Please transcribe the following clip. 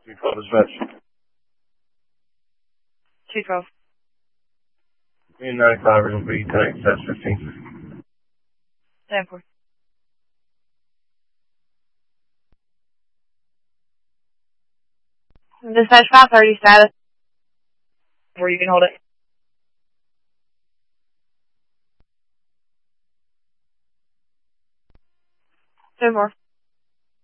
212 dispatch. 212. Union 95 will be 10 access 15. 10-4. Dispatch 530 status. Where you can hold it. 10-4.